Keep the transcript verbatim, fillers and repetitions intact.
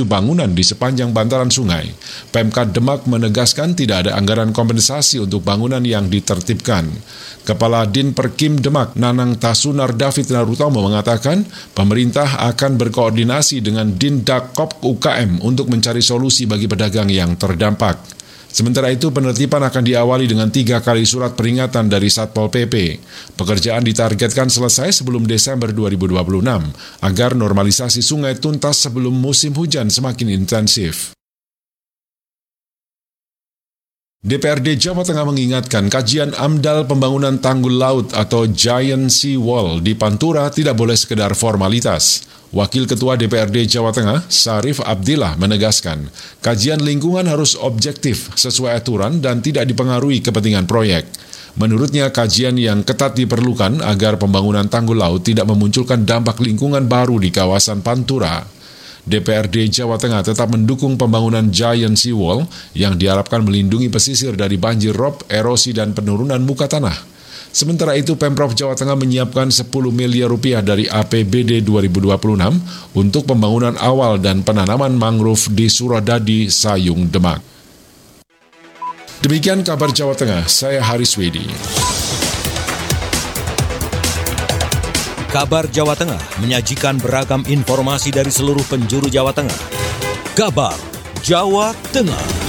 tujuh bangunan di sepanjang bantaran sungai. Pemkad Demak menegaskan tidak ada anggaran kompensasi untuk bangunan yang ditertibkan. Kepala Din Perkim Demak, Nanang Tasunar David Narutomo mengatakan, pemerintah akan berkoordinasi dengan Din Dakop U K M untuk mencari solusi bagi pedagang yang terdampak. Sementara itu, penertiban akan diawali dengan tiga kali surat peringatan dari Satpol P P. Pekerjaan ditargetkan selesai sebelum Desember dua ribu dua puluh enam, agar normalisasi sungai tuntas sebelum musim hujan semakin intensif. D P R D Jawa Tengah mengingatkan kajian AMDAL pembangunan tanggul laut atau Giant Sea Wall di Pantura tidak boleh sekedar formalitas. Wakil Ketua D P R D Jawa Tengah, Sarif Abdillah, menegaskan, kajian lingkungan harus objektif, sesuai aturan dan tidak dipengaruhi kepentingan proyek. Menurutnya, kajian yang ketat diperlukan agar pembangunan tanggul laut tidak memunculkan dampak lingkungan baru di kawasan Pantura. D P R D Jawa Tengah tetap mendukung pembangunan Giant Sea Wall yang diharapkan melindungi pesisir dari banjir rob, erosi, dan penurunan muka tanah. Sementara itu, Pemprov Jawa Tengah menyiapkan sepuluh miliar rupiah dari A P B D dua ribu dua puluh enam untuk pembangunan awal dan penanaman mangrove di Suradadi, Sayung, Demak. Demikian kabar Jawa Tengah, saya Haris Wedi. Kabar Jawa Tengah menyajikan beragam informasi dari seluruh penjuru Jawa Tengah. Kabar Jawa Tengah.